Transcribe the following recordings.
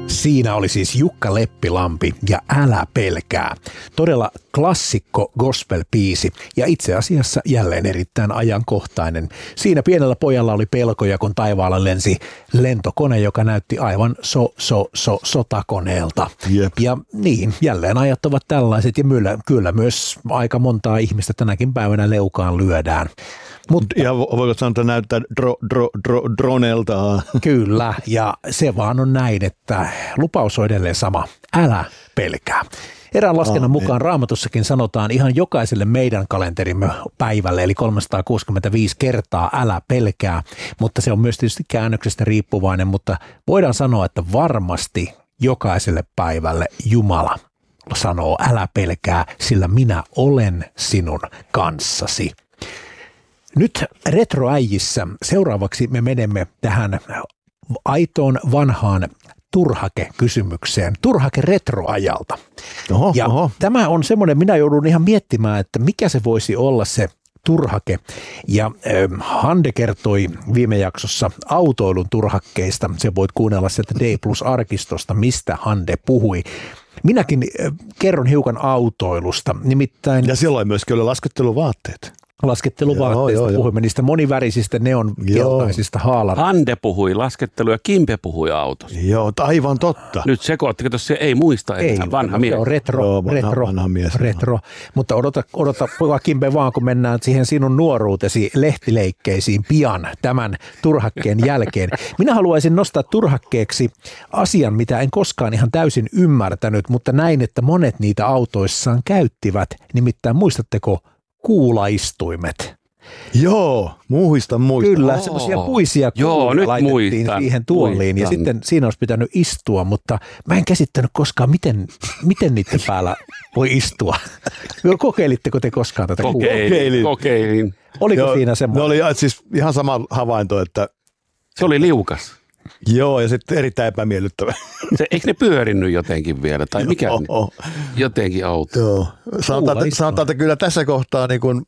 Siinä oli siis Jukka Leppilampi ja Älä pelkää. Todella klassikko gospel-biisi ja itse asiassa jälleen erittäin ajankohtainen. Siinä pienellä pojalla oli pelkoja, kun taivaalla lensi lentokone, joka näytti aivan sotakoneelta. Jep. Ja niin, jälleen ajat ovat tällaiset ja kyllä myös aika montaa ihmistä tänäkin päivänä leukaan lyödään. Mutta, ja voiko sanoa, että näyttää dronelta? Kyllä, ja se vaan on näin, että lupaus on edelleen sama. Älä pelkää. Erään laskennan mukaan Raamatussakin sanotaan ihan jokaiselle meidän kalenterimme päivälle, eli 365 kertaa älä pelkää, mutta se on myös tietysti käännöksestä riippuvainen, mutta voidaan sanoa, että varmasti jokaiselle päivälle Jumala sanoo älä pelkää, sillä minä olen sinun kanssasi. Nyt retroäijissä seuraavaksi me menemme tähän aitoon vanhaan turhake-kysymykseen, turhake retroajalta. Tämä on semmoinen, minä joudun ihan miettimään, että mikä se voisi olla se turhake. Ja Hande kertoi viime jaksossa autoilun turhakkeista. Se voit kuunnella sieltä D+-arkistosta, mistä Hande puhui. Minäkin kerron hiukan autoilusta, nimittäin... Ja silloin myöskin oli lasketteluvaatteet. Lasketteluvaatteista puhuimme niistä monivärisistä neon keltaisista haalan. Hande puhui laskettelu ja Kimpe puhui autosta. Joo, aivan totta. Nyt sekoittiko, se ei muista enää, vanha mies. Retro. Mutta odota Kimpe vaan, kun mennään siihen sinun nuoruutesi lehtileikkeisiin pian tämän turhakkeen jälkeen. Minä haluaisin nostaa turhakkeeksi asian, mitä en koskaan ihan täysin ymmärtänyt, mutta näin, että monet niitä autoissaan käyttivät. Nimittäin muistatteko kuulaistuimet? Joo, muistan. Kyllä, semmoisia puisia kuulia laitettiin siihen tuoliin ja sitten siinä olisi pitänyt istua, mutta mä en käsittänyt koskaan, miten niiden päällä voi istua. Kokeilitteko te koskaan tätä Kokeilin. Oliko siinä semmoinen? No oli siis ihan sama havainto, että... Se oli liukas. Joo, ja sitten erittäin epämiellyttävä. Eikö ne pyörinnyt jotenkin vielä, tai mikä jotenkin auto? Joo, sanotaan, että kyllä tässä kohtaa niin kun,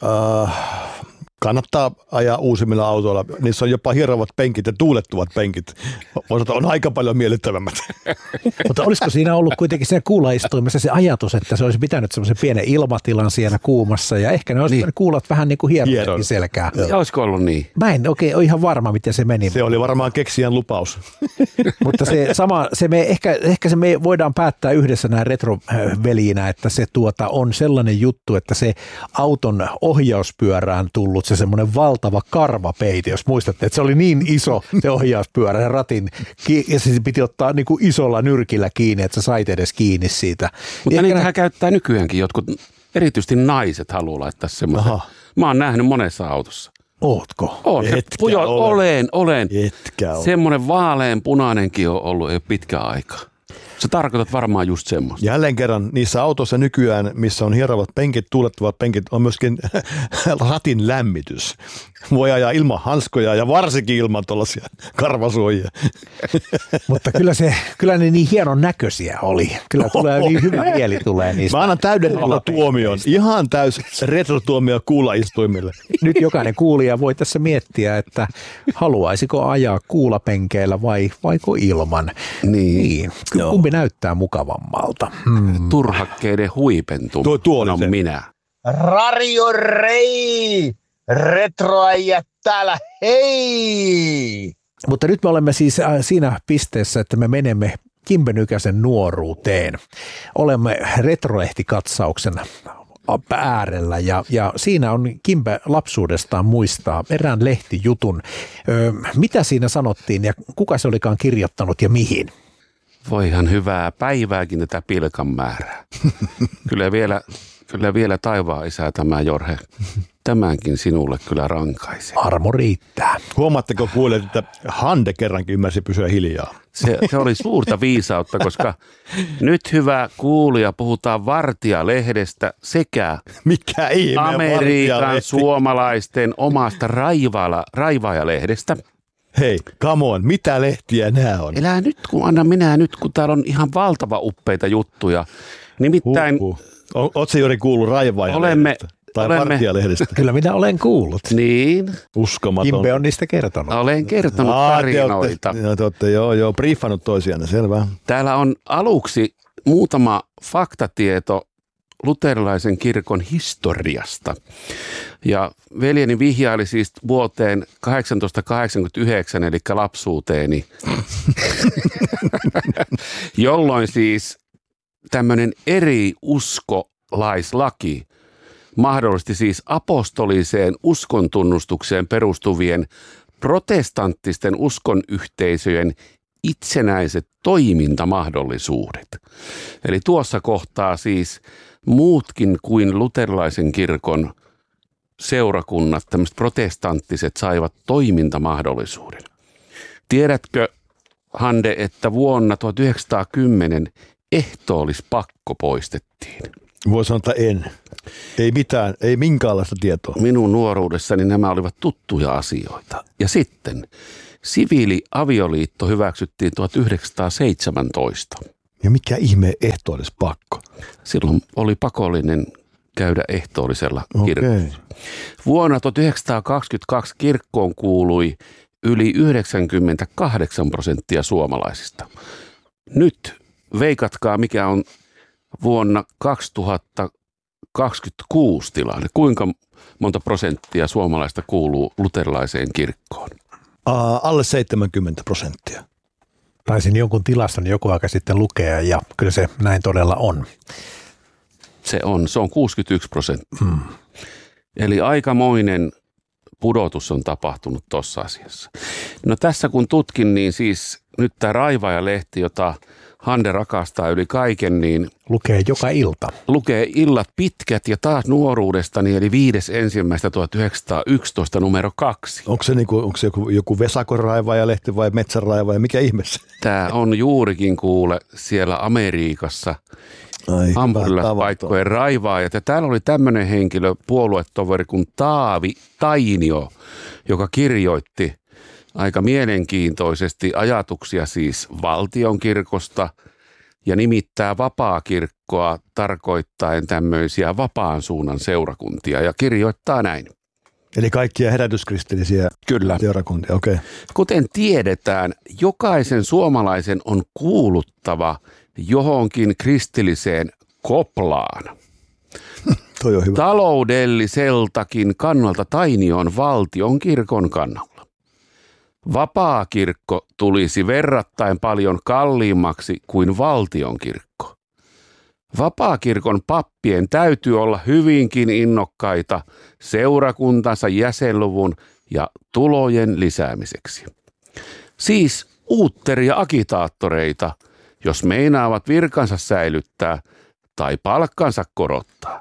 kannattaa ajaa uusimmilla autoilla. Niissä on jopa hierovat penkit ja tuulettuvat penkit. On aika paljon miellyttävämmät. Mutta olisiko siinä ollut kuitenkin siinä kuulaistuimessa se ajatus, että se olisi pitänyt semmoisen pienen ilmatilan siellä kuumassa ja ehkä ne olisi kuulat vähän niin kuin hieronkin selkää. Ja olisiko ollut niin? Mä en oikein ole ihan varma, miten se meni. Se oli varmaan keksijän lupaus. Mutta ehkä me voidaan päättää yhdessä näin retroveliinä, että se on sellainen juttu, että se auton ohjauspyörään tullut se semmoinen valtava karvapeite, jos muistatte, että se oli niin iso se ohjauspyörä ja ratin, ja se piti ottaa niin kuin isolla nyrkillä kiinni, että sä sait edes kiinni siitä. Mutta niitähän käyttää nykyäänkin jotkut, erityisesti naiset haluaa laittaa semmoisen. Mä oon nähnyt monessa autossa. Ootko? Olen. Semmoinen vaaleanpunainenkin on ollut jo pitkä aikaa. Sä tarkoitat varmaan just semmoista. Jälleen kerran niissä autoissa nykyään, missä on hierovat penkit, tuulettuvat penkit, on myöskin ratin lämmitys. Voi ajaa ilman hanskoja ja varsinkin ilman tuollaisia karvasuojia. Mutta kyllä ne niin hienon näköisiä oli. Kyllä tulee niin hyvä mieli tulee niistä. Mä annan täyden tuomion. Ihan täys retrotuomio kuulaistuimille. Nyt jokainen kuulija voi tässä miettiä, että haluaisiko ajaa kuulapenkeillä vaiko ilman. Niin. Kumpi näyttää mukavammalta? Turhakkeiden huipentuminen. Tuo on se. Minä. Radio Rei! Retroäijät täällä, hei! Mutta nyt me olemme siis siinä pisteessä, että me menemme Kimpe Nykäsen nuoruuteen. Olemme retroehtikatsauksen äärellä ja siinä on Kimpe lapsuudestaan muistaa erään lehtijutun. Mitä siinä sanottiin ja kuka se olikaan kirjoittanut ja mihin? Voihan hyvää päivääkin tätä pilkan määrää. Kyllä vielä taivaan isä tämä Jorhe. Tämänkin sinulle kyllä rankaisee. Armo riittää. Huomaatteko kuulet, että Hande kerrankin ymmärsi pysyä hiljaa? Se oli suurta viisautta, koska nyt hyvä kuulija puhutaan Vartija-lehdestä sekä mikä Amerikan suomalaisten omasta Raivaaja-lehdestä. Hei, come on, mitä lehtiä nämä on? Elää nyt, kun täällä on ihan valtava uppeita juttuja. Nimittäin Oletko juuri kuullut Raivaaja? tai Vartija-lehdestä. Kyllä minä olen kuullut. Niin. Uskomaton. Kimpe on niistä kertonut. Olen kertonut tarinoita. Te olette briefannut toisiaan, selvä. Täällä on aluksi muutama faktatieto luterilaisen kirkon historiasta. Ja veljeni vihjaili siis vuoteen 1889, eli lapsuuteeni, jolloin siis tämmöinen eri uskolaislaki mahdollisti siis apostoliseen uskontunnustukseen perustuvien protestanttisten uskonyhteisöjen itsenäiset toimintamahdollisuudet. Eli tuossa kohtaa siis muutkin kuin luterilaisen kirkon seurakunnat, tämmöiset protestanttiset, saivat toimintamahdollisuuden. Tiedätkö, Hande, että vuonna 1910 ehtoollispakko poistettiin? Voi sanoa, että en. Ei mitään, ei minkäänlaista tietoa. Minun nuoruudessani nämä olivat tuttuja asioita. Ja sitten siviiliavioliitto hyväksyttiin 1917. Ja mikä ihme ehtoollispakko? Silloin oli pakollinen käydä ehtoollisella kirkossa. Vuonna 1922 kirkkoon kuului yli 98% suomalaisista. Nyt veikatkaa, mikä on vuonna 2026 tilanne. Kuinka monta prosenttia suomalaista kuuluu luterilaiseen kirkkoon? Alle 70%. Taisin jonkun tilaston joku aika sitten lukea ja kyllä se näin todella on. Se on 61%. Eli aikamoinen pudotus on tapahtunut tuossa asiassa. No tässä kun tutkin, niin siis nyt tämä Raivaaja-lehti, jota Hande rakastaa yli kaiken, niin lukee joka ilta. Lukee illat pitkät ja taas nuoruudestani, eli 5.1.1911 numero 2. Onko se joku Vesakon Raivaaja-lehti vai Metsän Raivaaja, mikä ihmeessä? Tämä on juurikin kuule siellä Amerikassa. Hampurilaispaikkojen raivaajat. Ja täällä oli tämmöinen henkilö, puoluetoveri kuin Taavi Tainio, joka kirjoitti aika mielenkiintoisesti ajatuksia siis valtionkirkosta ja nimittää vapaakirkkoa tarkoittaen tämmöisiä vapaan suunnan seurakuntia ja kirjoittaa näin. Eli kaikkia herätyskristillisiä seurakuntia, okei. Okay. Kuten tiedetään, jokaisen suomalaisen on kuuluttava johonkin kristilliseen koplaan. Toi on hyvä. Taloudelliseltakin kannalta Tainio on valtion kirkon kannalla. Vapaakirkko tulisi verrattain paljon kalliimmaksi kuin valtionkirkko. Vapaakirkon pappien täytyy olla hyvinkin innokkaita seurakuntansa jäsenluvun ja tulojen lisäämiseksi. Siis uutteria agitaattoreita, jos meinaavat virkansa säilyttää tai palkkansa korottaa.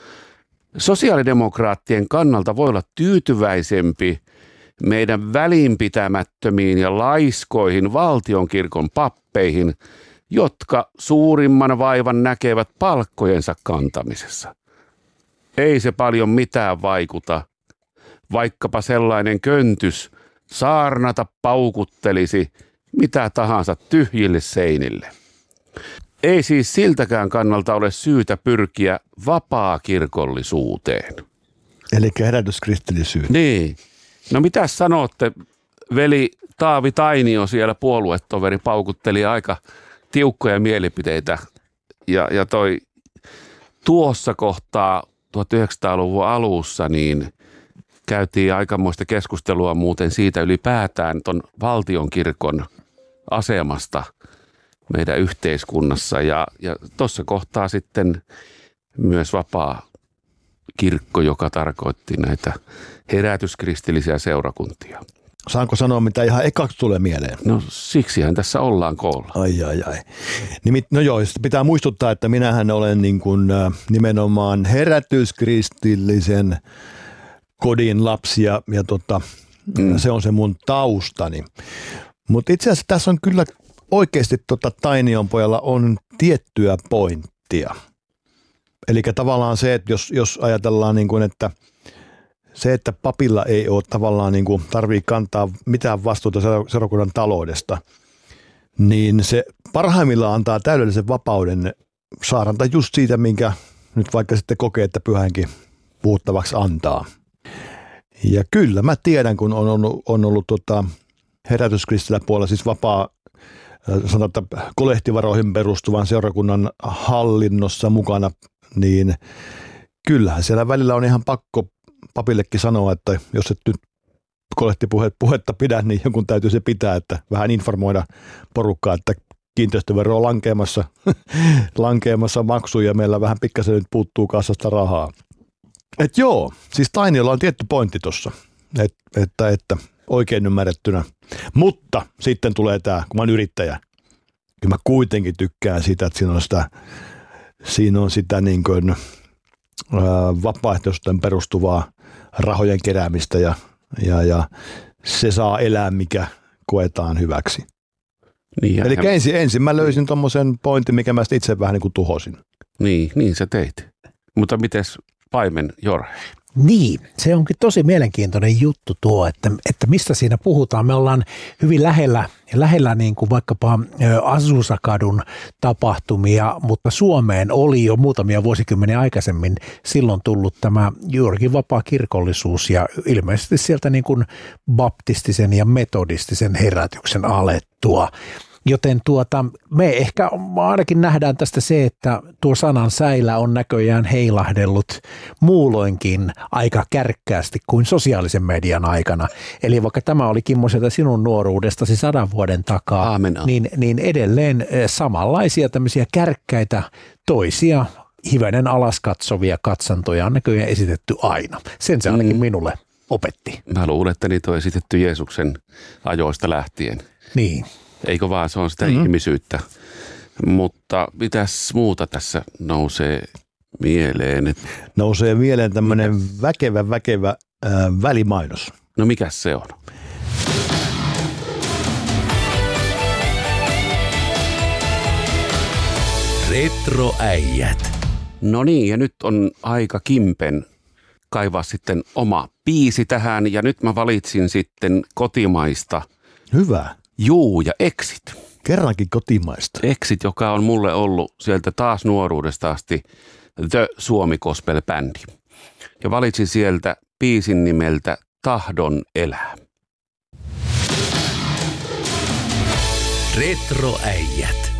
Sosiaalidemokraattien kannalta voi olla tyytyväisempi meidän välinpitämättömiin ja laiskoihin valtionkirkon pappeihin, jotka suurimman vaivan näkevät palkkojensa kantamisessa. Ei se paljon mitään vaikuta, vaikkapa sellainen köntys saarnata paukuttelisi mitä tahansa tyhjille seinille. Ei siis siltäkään kannalta ole syytä pyrkiä vapaakirkollisuuteen. Eli herätyskristillisyyteen. Niin. No mitäs sanotte, veli Taavi Tainio siellä puoluetoveri paukutteli aika tiukkoja mielipiteitä ja tuossa kohtaa 1900-luvun alussa niin käytiin aikamoista keskustelua muuten siitä ylipäätään ton valtionkirkon asemasta meidän yhteiskunnassa ja tuossa kohtaa sitten myös vapaa kirkko, joka tarkoitti näitä herätyskristillisiä seurakuntia. Saanko sanoa, mitä ihan ekaksi tulee mieleen? No siksihän tässä ollaan koolla. Ai. No joo, pitää muistuttaa, että minähän olen niin kuin nimenomaan herätyskristillisen kodin lapsi ja se on se mun taustani. Mutta itse asiassa tässä on kyllä oikeasti Tainion pojalla on tiettyä pointtia. Eli tavallaan se, että jos ajatellaan niin kuin, että se, että papilla ei ole tavallaan niin kuin tarvitse kantaa mitään vastuuta seurakunnan taloudesta, niin se parhaimmillaan antaa täydellisen vapauden saarnata just siitä, minkä nyt vaikka sitten kokee, että pyhänkin puhuttavaksi antaa. Ja kyllä mä tiedän, kun on ollut herätyskristillä puolella, siis vapaa, sanotaan, kolehtivaroihin perustuvan seurakunnan hallinnossa mukana, niin kyllähän siellä välillä on ihan pakko papillekin sanoa, että jos et nyt kolehtipuhetta pidä, niin jonkun täytyy se pitää, että vähän informoida porukkaa, että kiinteistövero on lankeamassa maksuja ja meillä vähän pikkasen nyt puuttuu kassasta rahaa. Et joo, siis Tainiolla on tietty pointti tuossa, että oikein ymmärrettynä. Mutta sitten tulee tämä, kun mä oon yrittäjä, kyllä mä kuitenkin tykkään sitä, että siinä on sitä niin kuin, vapaaehtoisten perustuvaa rahojen keräämistä ja se saa elää, mikä koetaan hyväksi. Niin, eli ensin mä löysin tommosen pointin, mikä mä itse vähän niin kuin tuhosin. Niin sä teit. Mutta mites paimen Jorge? Niin, se onkin tosi mielenkiintoinen juttu tuo, että mistä siinä puhutaan. Me ollaan hyvin lähellä niin kuin vaikkapa Azuzakadun tapahtumia, mutta Suomeen oli jo muutamia vuosikymmeniä aikaisemmin silloin tullut tämä juurikin vapaa kirkollisuus ja ilmeisesti sieltä niin kuin baptistisen ja metodistisen herätyksen alettua. Joten me ehkä ainakin nähdään tästä se, että tuo sanan säilä on näköjään heilahdellut muulloinkin aika kärkkäästi kuin sosiaalisen median aikana. Eli vaikka tämä oli Kimmo sieltä sinun nuoruudestasi 100 vuoden takaa, niin edelleen samanlaisia tämmöisiä kärkkäitä toisia hivenen alas katsovia katsantoja on näköjään esitetty aina. Sen se ainakin minulle opetti. Mä luulen, että niitä on esitetty Jeesuksen ajoista lähtien. Niin. Eikö vaan, se on sitä ihmisyyttä. Mutta mitäs muuta tässä nousee mieleen? Nousee mieleen tämmöinen väkevä välimainos. No mikäs se on? Retroäijät. No niin, ja nyt on aika Kimpen kaivaa sitten oma biisi tähän. Ja nyt mä valitsin sitten kotimaista. Hyvä. Juu, ja Exit. Kerrankin kotimaista. Exit, joka on mulle ollut sieltä taas nuoruudesta asti The Suomi Gospel-bändi. Ja valitsin sieltä biisin nimeltä Tahdon elää. Retroäijät.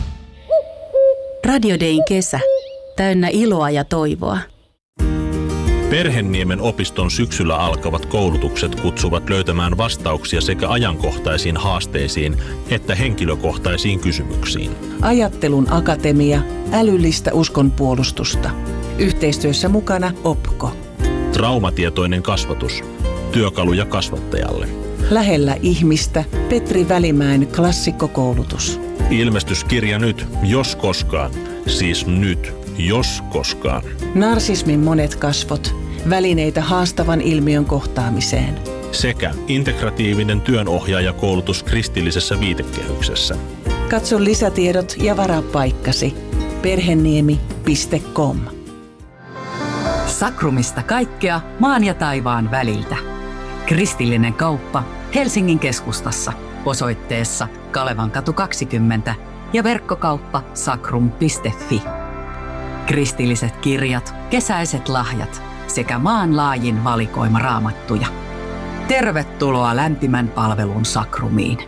Radio Dayn kesä. Täynnä iloa ja toivoa. Perhenniemen opiston syksyllä alkavat koulutukset kutsuvat löytämään vastauksia sekä ajankohtaisiin haasteisiin että henkilökohtaisiin kysymyksiin. Ajattelun akatemia, älyllistä uskonpuolustusta. Yhteistyössä mukana OPKO. Traumatietoinen kasvatus. Työkaluja kasvattajalle. Lähellä ihmistä Petri Välimäen klassikkokoulutus. Ilmestyskirja nyt, jos koskaan. Siis nyt, jos koskaan. Narsismin monet kasvot. Välineitä haastavan ilmiön kohtaamiseen. Sekä integratiivinen työnohjaajakoulutus kristillisessä viitekehyksessä. Katso lisätiedot ja varaa paikkasi. Perheniemi.com. Sakrumista kaikkea maan ja taivaan väliltä. Kristillinen kauppa Helsingin keskustassa osoitteessa Kalevankatu 20 ja verkkokauppa sakrum.fi. Kristilliset kirjat, kesäiset lahjat sekä maanlaajin valikoima raamattuja. Tervetuloa lämpimän palvelun Sakrumiin.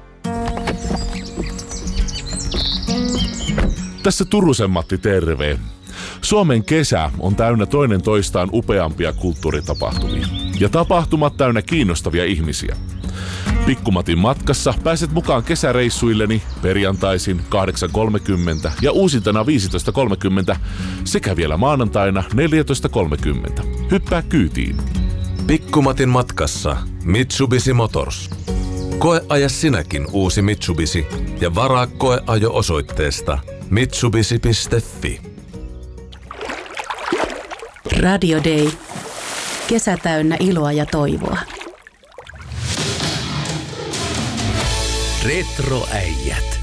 Tässä Turusen Matti, terve. Suomen kesä on täynnä toinen toistaan upeampia kulttuuritapahtumia. Ja tapahtumat täynnä kiinnostavia ihmisiä. Pikkumatin matkassa pääset mukaan kesäreissuilleni perjantaisin 8.30 ja uusintana 15.30 sekä vielä maanantaina 14.30. Hyppää kyytiin. Pikkumatin matkassa Mitsubishi Motors. Koeaja sinäkin uusi Mitsubishi ja varaa koeajo osoitteesta mitsubishi.fi. Radio Day. Kesä täynnä iloa ja toivoa. Retroäijät.